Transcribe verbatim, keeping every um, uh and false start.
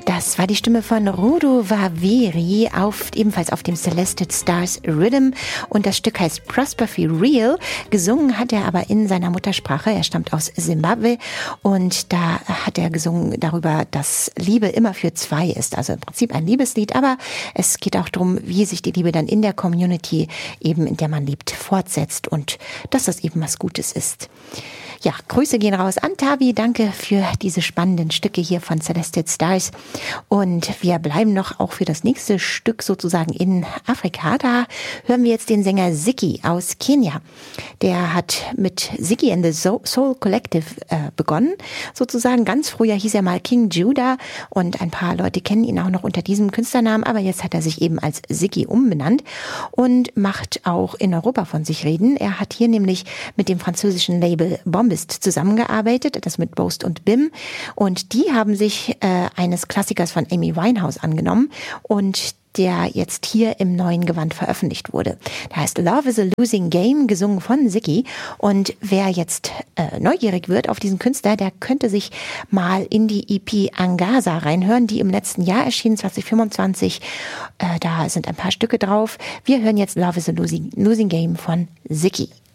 Das war die Stimme von Rudo Vaveri, auf, ebenfalls auf dem Celested Stars Rhythm, und das Stück heißt Prosper Feel Real. Gesungen hat er aber in seiner Muttersprache, er stammt aus Simbabwe, und da hat er gesungen darüber, dass Liebe immer für zwei ist, also im Prinzip ein Liebeslied, aber es geht auch darum, wie sich die Liebe dann in der Community, eben in der man liebt, fortsetzt und dass das eben was Gutes ist. Ja, Grüße gehen raus an Tavi, danke für diese spannenden Stücke hier von Celested Stars, und wir bleiben noch auch für das nächste Stück sozusagen in Afrika. Da hören wir jetzt den Sänger Ziggy aus Kenia. Der hat mit Ziggy and the Soul Collective äh, begonnen, sozusagen. Ganz früher hieß er mal King Judah und ein paar Leute kennen ihn auch noch unter diesem Künstlernamen, aber jetzt hat er sich eben als Ziggy umbenannt und macht auch in Europa von sich reden. Er hat hier nämlich mit dem französischen Label Bombist zusammengearbeitet, das mit Boast und Bim, und die haben sich äh, eines Klassikers von Amy Winehouse angenommen und der jetzt hier im neuen Gewand veröffentlicht wurde. Der heißt Love is a Losing Game, gesungen von Ziggy, und wer jetzt äh, neugierig wird auf diesen Künstler, der könnte sich mal in die E P Angaza reinhören, die im letzten Jahr erschien, zwanzig fünfundzwanzig. Äh, da sind ein paar Stücke drauf. Wir hören jetzt Love is a Losing, Losing Game von Ziggy.